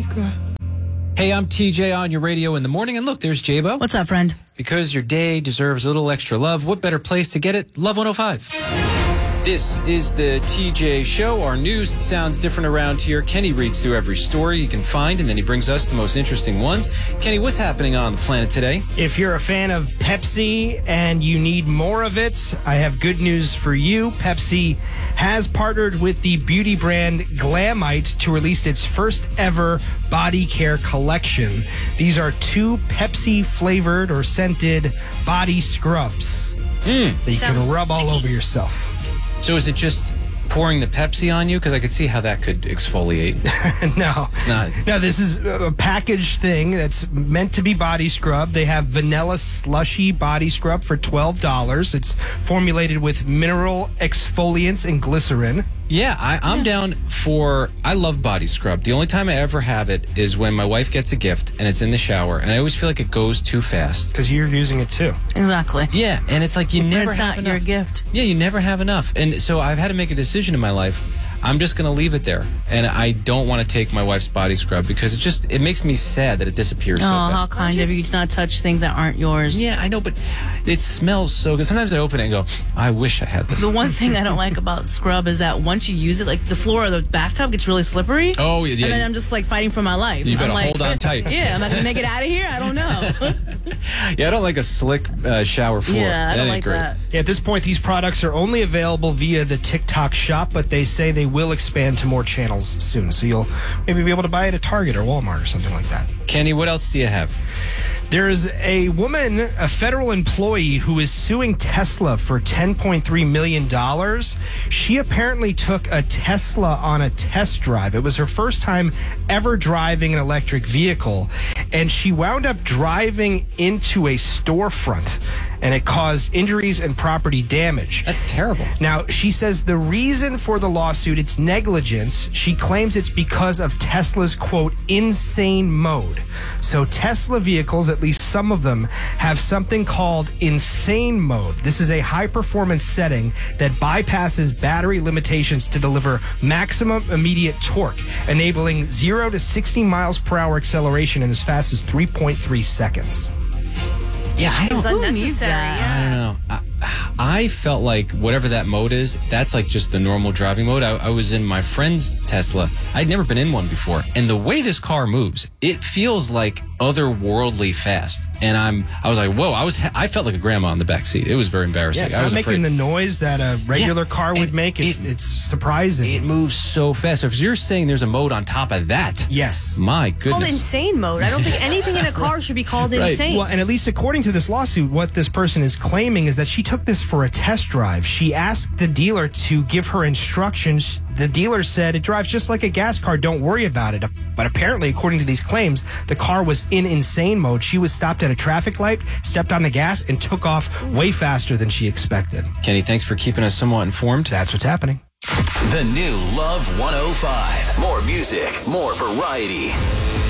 Hey, I'm TJ on your radio in the morning, and look, there's J-Bo. What's up, friend? Because your day deserves a little extra love, what better place to get it? Love 105. This is the TJ Show, our news that sounds different around here. Kenny reads through every story you can find, and then he brings us the most interesting ones. Kenny, what's happening on the planet today? If you're a fan of Pepsi and you need more of it, I have good news for you. Pepsi has partnered with the beauty brand Glamite to release its first ever body care collection. These are 2 Pepsi-flavored or scented body scrubs that you can rub all over yourself. So is it just pouring the Pepsi on you? Because I could see how that could exfoliate. No. It's not. No, this is a packaged thing that's meant to be body scrub. They have vanilla slushy body scrub for $12. It's formulated with mineral exfoliants and glycerin. Yeah, I'm down for... I love body scrub. The only time I ever have it is when my wife gets a gift and it's in the shower, and I always feel like it goes too fast. Because you're using it too. Exactly. Yeah, and it's like you never have enough. It's not your gift. Yeah, you never have enough. And so I've had to make a decision in my life. I'm just going to leave it there. And I don't want to take my wife's body scrub because it makes me sad that it disappears so fast. How kind of you to not touch things that aren't yours. Yeah, I know, but it smells so good. Sometimes I open it and go, I wish I had this. The one thing I don't like about scrub is that once you use it, like the floor of the bathtub gets really slippery. Oh, yeah. And then I'm just like fighting for my life. You better I'm like, hold on tight. Yeah, am I going to make it out of here? I don't know. Yeah, I don't like a slick shower floor. Yeah, I don't like that. Yeah, at this point, these products are only available via the TikTok shop, but they say they will expand to more channels soon. So you'll maybe be able to buy it at Target or Walmart or something like that. Kenny, what else do you have? There is a woman, a federal employee, who is suing Tesla for $10.3 million. She apparently took a Tesla on a test drive. It was her first time ever driving an electric vehicle, and she wound up driving into a storefront, and it caused injuries and property damage. That's terrible. Now, she says the reason for the lawsuit, it's negligence. She claims it's because of Tesla's, quote, insane mode. So Tesla vehicles, at least some of them, have something called insane mode. This is a high-performance setting that bypasses battery limitations to deliver maximum immediate torque, enabling 0 to 60 miles per hour acceleration in as fast as 3.3 seconds. Yeah, I don't, Who needs that? I don't know. I felt like whatever that mode is, that's like just the normal driving mode. I was in my friend's Tesla. I'd never been in one before. And the way this car moves, it feels like otherworldly fast. And I was like, whoa, I felt like a grandma in the back seat. It was very embarrassing. Yeah, it's I was not making the noise that a regular car would make. It's surprising. It moves so fast. So if you're saying there's a mode on top of that, yes. My It's called goodness. insane mode. I don't think anything in a car should be called Right. insane. Well, and at least according to this lawsuit, what this person is claiming is that she took this for a test drive. She asked the dealer to give her instructions. The dealer said it drives just like a gas car. Don't worry about it. But apparently, according to these claims, the car was in insane mode. She was stopped at a traffic light, stepped on the gas, and took off way faster than she expected. Kenny, thanks for keeping us somewhat informed. That's what's happening. The new Love 105. More music, more variety.